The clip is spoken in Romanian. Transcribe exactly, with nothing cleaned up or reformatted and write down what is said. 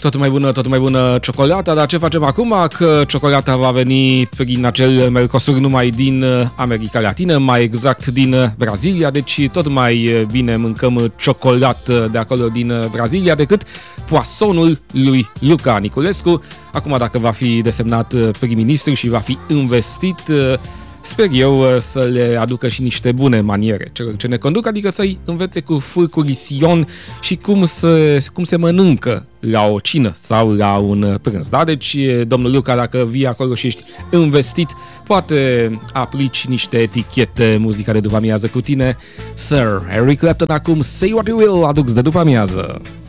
tot mai bună, tot mai bună ciocolata, dar ce facem acum? Că ciocolata va veni prin acel Mercosur numai din America Latină, mai exact din Brazilia, deci tot mai bine mâncăm ciocolată de acolo din Brazilia decât poasonul lui Luca Niculescu. Acum, dacă va fi desemnat prim-ministru și va fi investit, sper eu să le aducă și niște bune maniere celor ce ne conduc, adică să-i învețe cu furcurision și cum se, cum se mănâncă la o cină sau la un prânz. Da? Deci, domnul Luca, dacă vii acolo și ești investit, poate aplici niște etichete muzica de după amiază cu tine. Sir Eric Clapton acum, Say What You Will, adux de după amiază.